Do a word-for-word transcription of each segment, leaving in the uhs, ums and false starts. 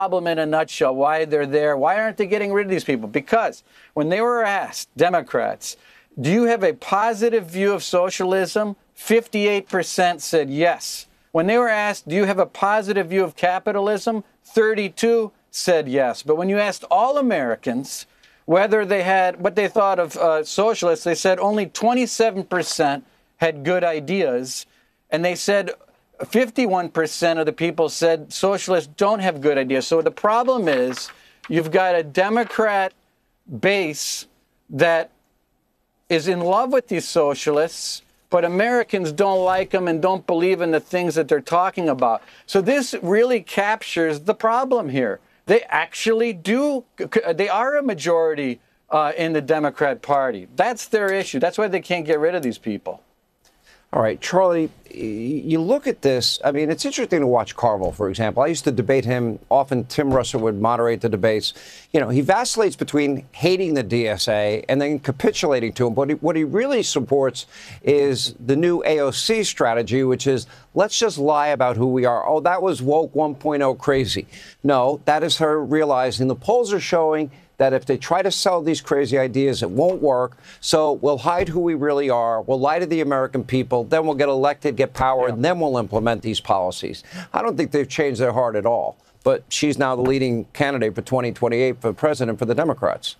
problem in a nutshell, why they're there. Why aren't they getting rid of these people? Because when they were asked, Democrats, do you have a positive view of socialism? fifty-eight percent said yes. When they were asked, do you have a positive view of capitalism? thirty-two said yes. But when you asked all Americans whether they had what they thought of uh, socialists, they said only twenty-seven percent had good ideas. And they said fifty-one percent of the people said socialists don't have good ideas. So the problem is you've got a Democrat base that is in love with these socialists, but Americans don't like them and don't believe in the things that they're talking about. So this really captures the problem here. They actually do, they are a majority uh, in the Democrat Party. That's their issue. That's why they can't get rid of these people. All right, Charlie, you look at this. I mean, it's interesting to watch Carville, for example. I used to debate him. Often Tim Russell would moderate the debates. You know, he vacillates between hating the D S A and then capitulating to him. But what he really supports is the new A O C strategy, which is let's just lie about who we are. Oh, that was woke one point oh crazy. No, that is her realizing the polls are showing that if they try to sell these crazy ideas, it won't work. So we'll hide who we really are. We'll lie to the American people. Then we'll get elected, get power, yeah. and then we'll implement these policies. I don't think they've changed their heart at all. But she's now the leading candidate for twenty twenty-eight for president for the Democrats.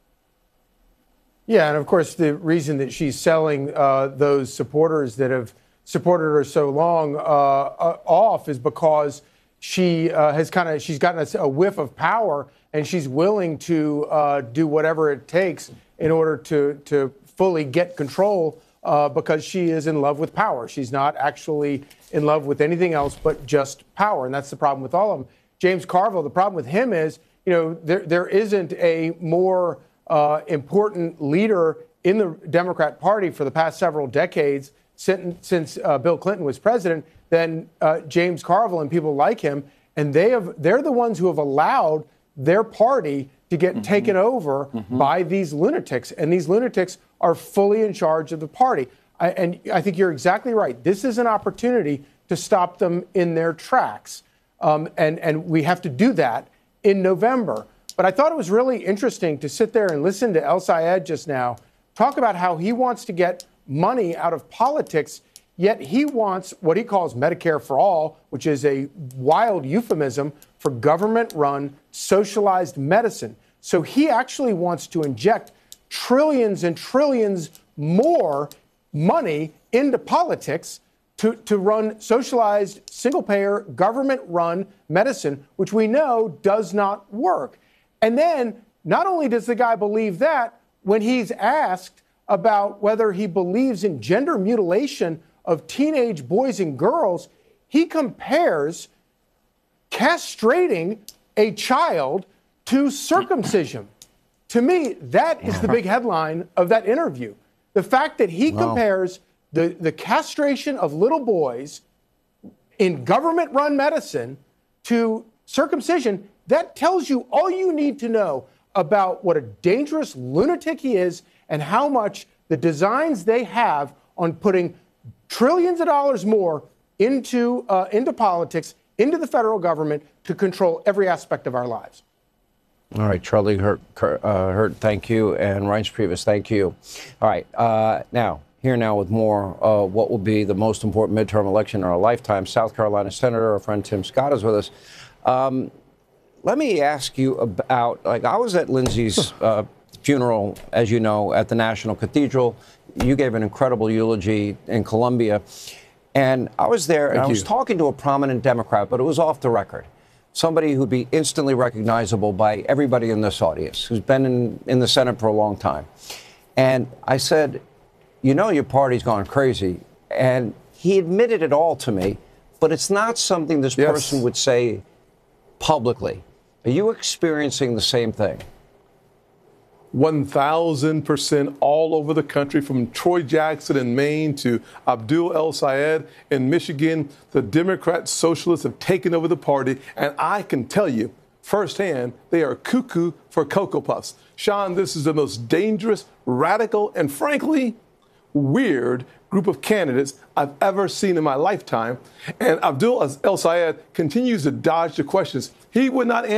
Yeah, and of course, the reason that she's selling uh, those supporters that have supported her so long uh, uh, off is because she uh, has kind of she's gotten a, a whiff of power. And she's willing to uh, do whatever it takes in order to, to fully get control uh, because she is in love with power. She's not actually in love with anything else but just power. And that's the problem with all of them. James Carville, the problem with him is, you know, there there isn't a more uh, important leader in the Democrat Party for the past several decades since, since uh, Bill Clinton was president than uh, James Carville and people like him. And they have they're the ones who have allowed their party to get mm-hmm. taken over mm-hmm. by these lunatics. And these lunatics are fully in charge of the party. I, and I think you're exactly right. This is an opportunity to stop them in their tracks. Um, and, and we have to do that in November. But I thought it was really interesting to sit there and listen to El Sayed just now talk about how he wants to get money out of politics, yet he wants what he calls Medicare for All, which is a wild euphemism for government-run socialized medicine. So he actually wants to inject trillions and trillions more money into politics to, to run socialized, single-payer, government-run medicine, which we know does not work. And then not only does the guy believe that, when he's asked about whether he believes in gender mutilation of teenage boys and girls, he compares castrating a child to circumcision. To me, that is the big headline of that interview. The fact that he wow. compares the, the castration of little boys in government-run medicine to circumcision, that tells you all you need to know about what a dangerous lunatic he is and how much the designs they have on putting trillions of dollars more into uh, into politics, into the federal government to control every aspect of our lives. All right, Charlie Hurt, uh, Hurt, thank you, and Reince Priebus, thank you. All right, uh, now, here now with more uh, what will be the most important midterm election in our lifetime. South Carolina Senator, our friend Tim Scott is with us. Um, let me ask you about, like, I was at Lindsay's uh, funeral, as you know, at the National Cathedral. You gave an incredible eulogy in Columbia. And I was there, and I was talking to a prominent Democrat, but it was off the record. Somebody who'd be instantly recognizable by everybody in this audience, who's been in, in the Senate for a long time. And I said, you know, your party's gone crazy. And he admitted it all to me, but it's not something this yes. person would say publicly. Are you experiencing the same thing? one thousand percent all over the country, from Troy Jackson in Maine to Abdul El Sayed in Michigan. The Democrat socialists have taken over the party, and I can tell you firsthand, they are cuckoo for Cocoa Puffs. Sean, this is the most dangerous, radical, and frankly, weird group of candidates I've ever seen in my lifetime. And Abdul El Sayed continues to dodge the questions. He would not answer.